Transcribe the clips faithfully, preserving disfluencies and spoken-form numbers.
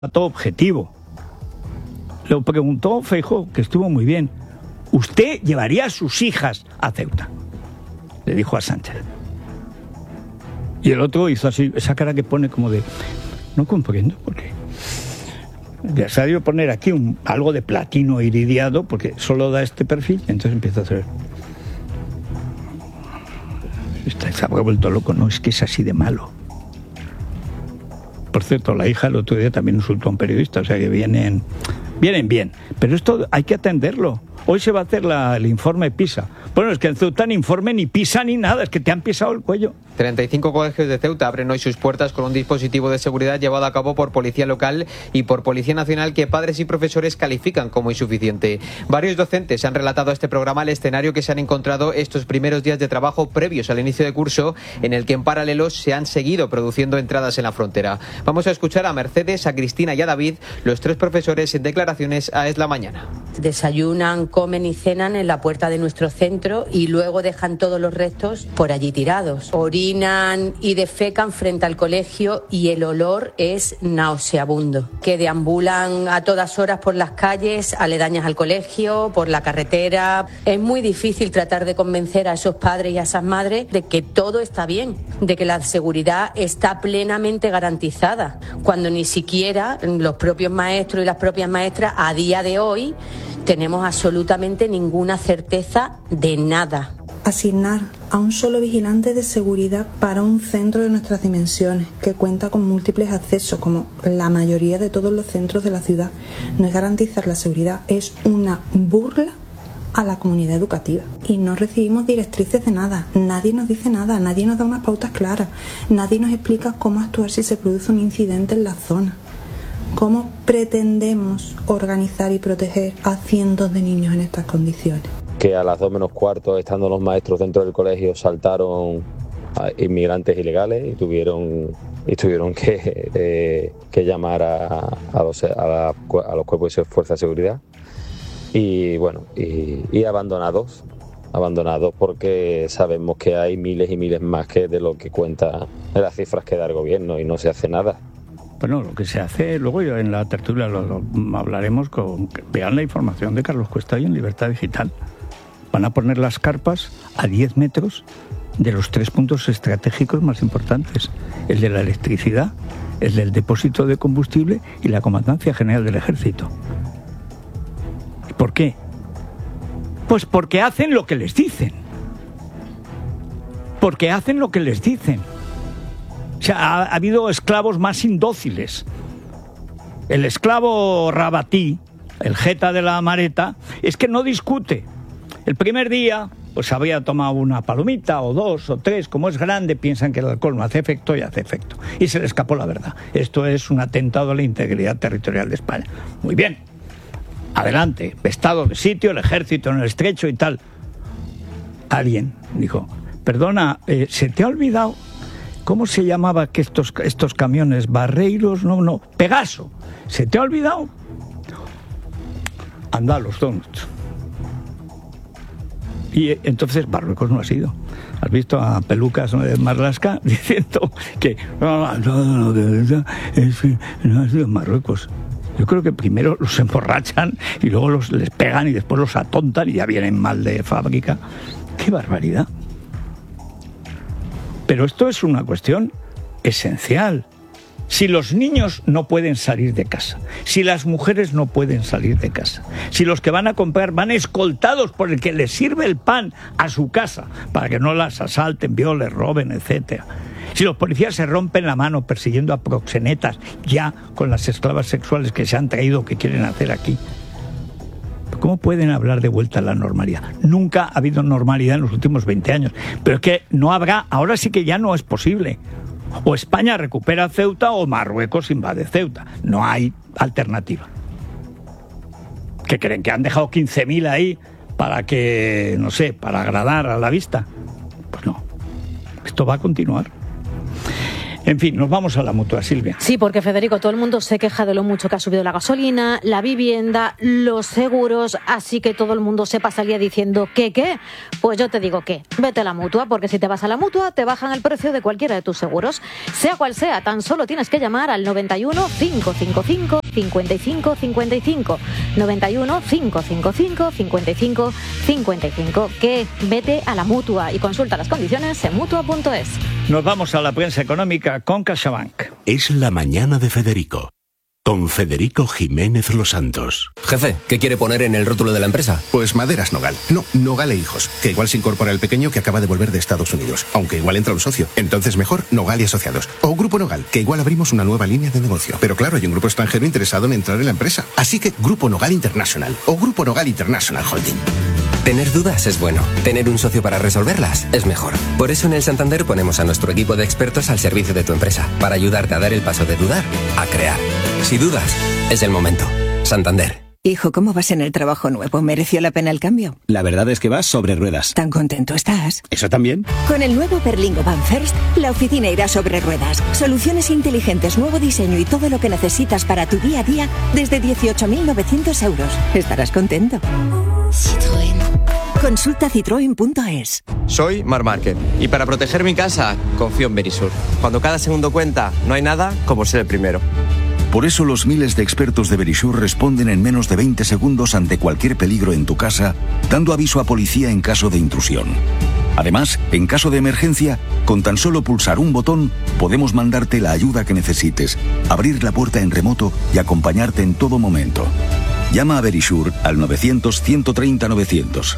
todo objetivo. Le preguntó Feijóo, que estuvo muy bien, ¿usted llevaría a sus hijas a Ceuta? Le dijo a Sánchez. Y el otro hizo así, esa cara que pone como de, no comprendo por qué. Ya se ha debido poner aquí un, algo de platino iridiado, porque solo da este perfil, y entonces empieza a hacer... Está, se ha vuelto loco, no, es que es así de malo. Por cierto, la hija el otro día también insultó a un periodista, o sea que vienen, vienen bien. Pero esto hay que atenderlo. Hoy se va a hacer la, el informe PISA. Bueno, es que en Ceuta ni informe, ni PISA, ni nada, es que te han pisado el cuello. treinta y cinco colegios de Ceuta abren hoy sus puertas con un dispositivo de seguridad llevado a cabo por Policía Local y por Policía Nacional que padres y profesores califican como insuficiente. Varios docentes han relatado a este programa el escenario que se han encontrado estos primeros días de trabajo previos al inicio de curso, en el que en paralelo se han seguido produciendo entradas en la frontera. Vamos a escuchar a Mercedes, a Cristina y a David, los tres profesores en declaraciones a Es la Mañana. Desayunan, comen y cenan en la puerta de nuestro centro y luego dejan todos los restos por allí tirados. Orinan y defecan frente al colegio y el olor es nauseabundo. Que deambulan a todas horas por las calles aledañas al colegio, por la carretera. Es muy difícil tratar de convencer a esos padres y a esas madres de que todo está bien, de que la seguridad está plenamente garantizada, cuando ni siquiera los propios maestros y las propias maestras a día de hoy tenemos absolutamente ninguna certeza de nada. Asignar a un solo vigilante de seguridad para un centro de nuestras dimensiones, que cuenta con múltiples accesos, como la mayoría de todos los centros de la ciudad, no es garantizar la seguridad, es una burla a la comunidad educativa. Y no recibimos directrices de nada, nadie nos dice nada, nadie nos da unas pautas claras, nadie nos explica cómo actuar si se produce un incidente en la zona. ¿Cómo pretendemos organizar y proteger a cientos de niños en estas condiciones? Que a las dos menos cuarto, estando los maestros dentro del colegio, saltaron a inmigrantes ilegales y tuvieron y tuvieron que, eh, que llamar a, a, los, a, la, a los cuerpos de fuerza de seguridad y bueno y, y abandonados abandonados porque sabemos que hay miles y miles más que de lo que cuenta de las cifras que da el gobierno y no se hace nada. Bueno, lo que se hace, luego en la tertulia lo, lo hablaremos con... Vean la información de Carlos Cuesta y en Libertad Digital. Van a poner las carpas a diez metros de los tres puntos estratégicos más importantes. El de la electricidad, el del depósito de combustible y la Comandancia General del Ejército. ¿Por qué? Pues porque hacen lo que les dicen. Porque hacen lo que les dicen. O sea, ha, ha habido esclavos más indóciles. El esclavo Rabatí, el jeta de la Mareta, es que no discute. El primer día, pues había tomado una palomita o dos o tres, como es grande, piensan que el alcohol no hace efecto y hace efecto. Y se le escapó la verdad. Esto es un atentado a la integridad territorial de España. Muy bien, adelante, estado de sitio, el ejército en el estrecho y tal. Alguien dijo, perdona, eh, ¿se te ha olvidado cómo se llamaba que estos, estos camiones? Barreiros, no, no, Pegaso. ¿Se te ha olvidado? Anda los donuts. Y entonces Marruecos no ha sido. ¿Has visto a Pelucas de Marlaska diciendo que no, no, no, es, no ha sido Marruecos? Yo creo que primero los emborrachan y luego los, les pegan y después los atontan y ya vienen mal de fábrica. ¡Qué barbaridad! Pero esto es una cuestión esencial. Si los niños no pueden salir de casa, si las mujeres no pueden salir de casa, si los que van a comprar van escoltados por el que les sirve el pan a su casa para que no las asalten, violen, roben, etcétera, si los policías se rompen la mano persiguiendo a proxenetas ya con las esclavas sexuales que se han traído o que quieren hacer aquí, ¿cómo pueden hablar de vuelta a la normalidad? Nunca ha habido normalidad en los últimos veinte años, pero es que no habrá, ahora sí que ya no es posible. O España recupera Ceuta o Marruecos invade Ceuta. No hay alternativa. ¿Qué creen? ¿Que han dejado quince mil ahí para que, no sé, para agradar a la vista? Pues no. Esto va a continuar. En fin, nos vamos a la Mutua, Silvia. Sí, porque Federico, todo el mundo se queja de lo mucho que ha subido la gasolina, la vivienda, los seguros, así que todo el mundo se pasa el día diciendo ¿qué, qué? Pues yo te digo que vete a la Mutua, porque si te vas a la Mutua te bajan el precio de cualquiera de tus seguros. Sea cual sea, tan solo tienes que llamar al noventa y uno, cinco cinco cinco, cincuenta y cinco cincuenta y cinco. noventa y uno, cinco cinco cinco, cincuenta y cinco cincuenta y cinco. Que vete a la Mutua y consulta las condiciones en mutua punto es. Nos vamos a la prensa económica con CaixaBank. Es la mañana de Federico, con Federico Jiménez Los Santos. Jefe, ¿qué quiere poner en el rótulo de la empresa? Pues Maderas Nogal. No, Nogal e Hijos, que igual se incorpora el pequeño que acaba de volver de Estados Unidos, aunque igual entra un socio. Entonces mejor Nogal y Asociados. O Grupo Nogal, que igual abrimos una nueva línea de negocio. Pero claro, hay un grupo extranjero interesado en entrar en la empresa. Así que Grupo Nogal International o Grupo Nogal International Holding. Tener dudas es bueno. Tener un socio para resolverlas es mejor. Por eso en el Santander ponemos a nuestro equipo de expertos al servicio de tu empresa, para ayudarte a dar el paso de dudar a crear. Si dudas, es el momento. Santander. Hijo, ¿cómo vas en el trabajo nuevo? ¿Mereció la pena el cambio? La verdad es que vas sobre ruedas. ¿Tan contento estás? ¿Eso también? Con el nuevo Berlingo Van First, la oficina irá sobre ruedas. Soluciones inteligentes, nuevo diseño y todo lo que necesitas para tu día a día desde dieciocho mil novecientos euros. Estarás contento. Citroën. Consulta citroen punto es. Soy Mar Márquez y para proteger mi casa confío en Verisur. Cuando cada segundo cuenta, no hay nada como ser el primero. Por eso los miles de expertos de Verisur responden en menos de veinte segundos ante cualquier peligro en tu casa, dando aviso a policía en caso de intrusión. Además, en caso de emergencia, con tan solo pulsar un botón, podemos mandarte la ayuda que necesites, abrir la puerta en remoto y acompañarte en todo momento. Llama a Verisur al novecientos, ciento treinta, novecientos.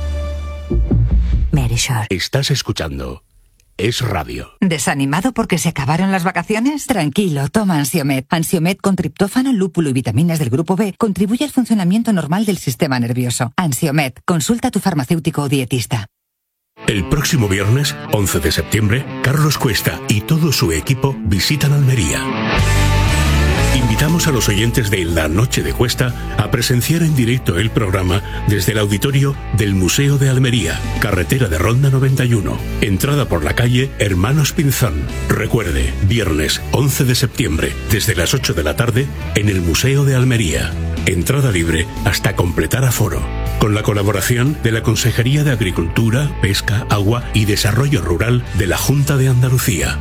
Verisur. Estás escuchando Es Radio. ¿Desanimado porque se acabaron las vacaciones? Tranquilo, toma Ansiomed. Ansiomed con triptófano, lúpulo y vitaminas del grupo B contribuye al funcionamiento normal del sistema nervioso. Ansiomed, consulta a tu farmacéutico o dietista. El próximo viernes, once de septiembre, Carlos Cuesta y todo su equipo visitan Almería. Invitamos a los oyentes de La Noche de Cuesta a presenciar en directo el programa desde el auditorio del Museo de Almería, carretera de Ronda noventa y uno, entrada por la calle Hermanos Pinzón. Recuerde, viernes once de septiembre, desde las ocho de la tarde, en el Museo de Almería. Entrada libre hasta completar aforo. Con la colaboración de la Consejería de Agricultura, Pesca, Agua y Desarrollo Rural de la Junta de Andalucía.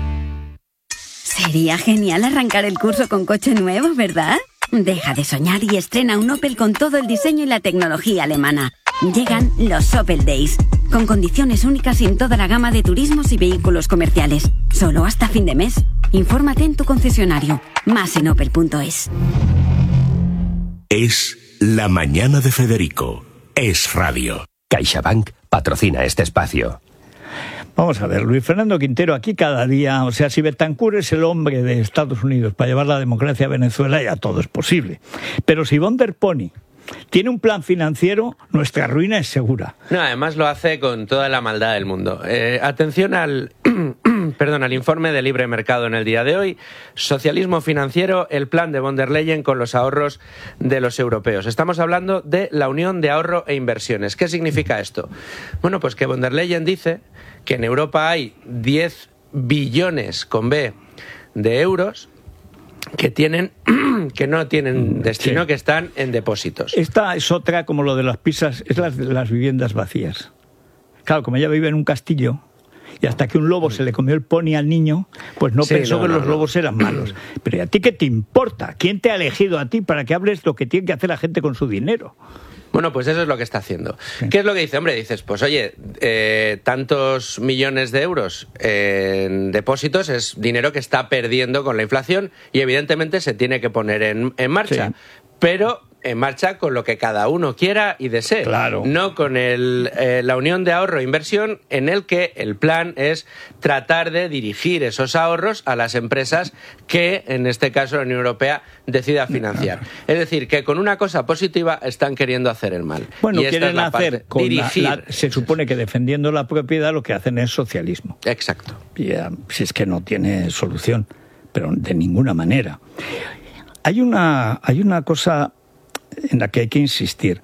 Sería genial arrancar el curso con coche nuevo, ¿verdad? Deja de soñar y estrena un Opel con todo el diseño y la tecnología alemana. Llegan los Opel Days, con condiciones únicas en toda la gama de turismos y vehículos comerciales. Solo hasta fin de mes. Infórmate en tu concesionario. Más en opel punto es. Es la mañana de Federico. Es Radio. CaixaBank patrocina este espacio. Vamos a ver, Luis Fernando Quintero, aquí cada día, o sea, si Betancur es el hombre de Estados Unidos para llevar la democracia a Venezuela, ya todo es posible. Pero si von der Pony tiene un plan financiero, nuestra ruina es segura. No, además lo hace con toda la maldad del mundo. Eh, atención al, perdón, al informe de Libre Mercado en el día de hoy. Socialismo financiero, el plan de von der Leyen con los ahorros de los europeos. Estamos hablando de la Unión de Ahorro e Inversiones. ¿Qué significa esto? Bueno, pues que von der Leyen dice que en Europa hay diez billones con B de euros que tienen que no tienen destino, sí, que están en depósitos. Esta es otra, como lo de las pizzas, es las, las viviendas vacías. Claro, como ella vive en un castillo, y hasta que un lobo se le comió el pony al niño, pues no sí, pensó no, que no, los no. lobos eran malos. Pero ¿y a ti qué te importa? ¿Quién te ha elegido a ti para que hables lo que tiene que hacer la gente con su dinero? Bueno, pues eso es lo que está haciendo. Sí. ¿Qué es lo que dice? Hombre, dices, pues oye, eh, tantos millones de euros en depósitos es dinero que está perdiendo con la inflación y evidentemente se tiene que poner en, en marcha. Sí. Pero en marcha con lo que cada uno quiera y desee. Claro. No con el, eh, la Unión de Ahorro e Inversión, en el que el plan es tratar de dirigir esos ahorros a las empresas que, en este caso, la Unión Europea decida financiar. Es decir, que con una cosa positiva están queriendo hacer el mal. Bueno, y esta quieren es la hacer parte, con dirigir. La, la, se supone que defendiendo la propiedad lo que hacen es socialismo. Exacto. Y, uh, si es que no tiene solución, pero de ninguna manera. Hay una, hay una cosa en la que hay que insistir.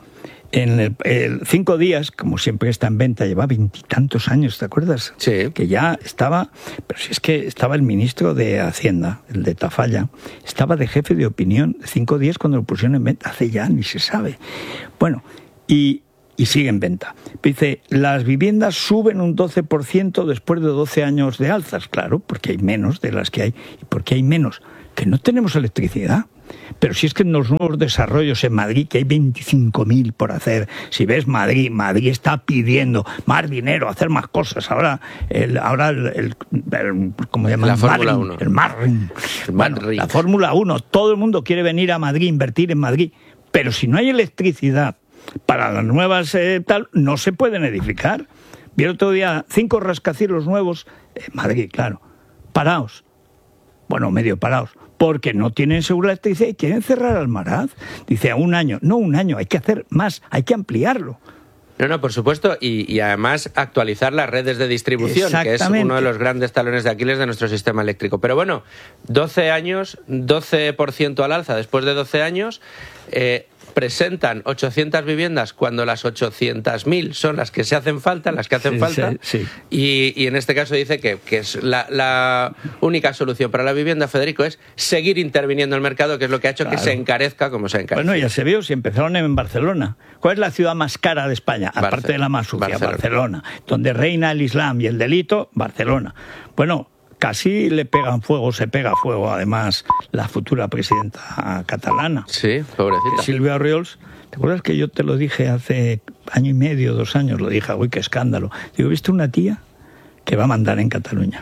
En el, el cinco días, como siempre está en venta, lleva veintitantos años, ¿te acuerdas? Sí. Que ya estaba, pero si es que estaba el ministro de Hacienda, el de Tafalla, estaba de jefe de opinión cinco días cuando lo pusieron en venta, hace ya ni se sabe. Bueno, y, y sigue en venta. Dice, las viviendas suben un doce por ciento después de doce años de alzas, claro, porque hay menos de las que hay. ¿Y por qué hay menos? Que no tenemos electricidad. Pero si es que en los nuevos desarrollos en Madrid, que hay veinticinco mil por hacer, si ves Madrid, Madrid está pidiendo más dinero, hacer más cosas. Ahora, el, ahora el, el, el ¿cómo se llama? La Fórmula uno. El Marrin. Bueno, la Fórmula uno. Todo el mundo quiere venir a Madrid, invertir en Madrid. Pero si no hay electricidad para las nuevas eh, tal, no se pueden edificar. Vi el otro día cinco rascacielos nuevos en Madrid, claro, parados. Bueno, medio parados, porque no tienen segura electricidad y quieren cerrar Almaraz. Dice, a un año. No, un año, hay que hacer más, hay que ampliarlo. No, no, por supuesto, y, y además actualizar las redes de distribución, que es uno de los grandes talones de Aquiles de nuestro sistema eléctrico. Pero bueno, doce años, doce por ciento al alza después de doce años, eh, presentan ochocientas viviendas cuando las ochocientas mil son las que se hacen falta, las que hacen Sí, falta, sí, sí. Y, y en este caso dice que, que es la, la única solución para la vivienda, Federico, es seguir interviniendo en el mercado, que es lo que ha hecho Claro. que se encarezca como se encarece. Bueno, ya se vio, si empezaron en Barcelona. ¿Cuál es la ciudad más cara de España? Barcelona. Aparte de la más sucia, Barcelona. Barcelona. Donde reina el Islam y el delito, Barcelona. Bueno, casi le pegan fuego, se pega fuego, además, la futura presidenta catalana. Sí, pobrecita. Silvia Orriols. ¿Te acuerdas que yo te lo dije hace año y medio, dos años? Lo dije, uy, qué escándalo. Digo, ¿viste una tía que va a mandar en Cataluña?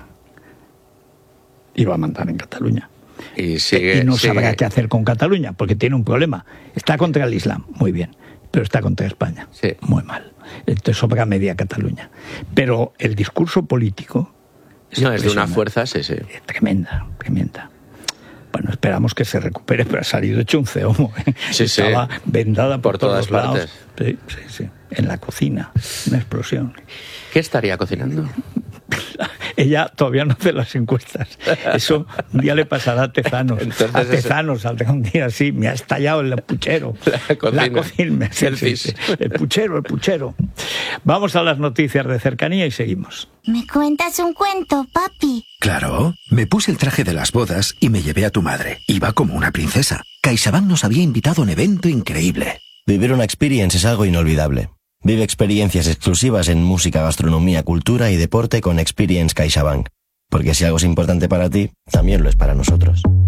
Y va a mandar en Cataluña. Y, sigue, y no sigue. sabrá qué hacer con Cataluña, porque tiene un problema. Está contra el Islam, muy bien, pero está contra España, sí. muy mal. Entonces sobra media Cataluña. Pero el discurso político... Es no, es de una fuerza, sí, sí. Tremenda, tremenda. Bueno, esperamos que se recupere, pero ha salido hecho un ceomo. ¿eh? Sí, Estaba sí. vendada por, Por todos todas lados. partes. Sí, sí, sí. En la cocina, una explosión. ¿Qué estaría cocinando? Ella todavía no hace las encuestas. Eso un día le pasará a Tezanos. Entonces, a Tezanos saldrá un día así, me ha estallado el puchero. La cocina. La cocina. Sí, sí, sí. El puchero, el puchero. Vamos a las noticias de cercanía y seguimos. ¿Me cuentas un cuento, papi? Claro, me puse el traje de las bodas y me llevé a tu madre. Iba como una princesa. CaixaBank nos había invitado a un evento increíble. Vivir una experience es algo inolvidable. Vive experiencias exclusivas en música, gastronomía, cultura y deporte con Experience CaixaBank. Porque si algo es importante para ti, también lo es para nosotros.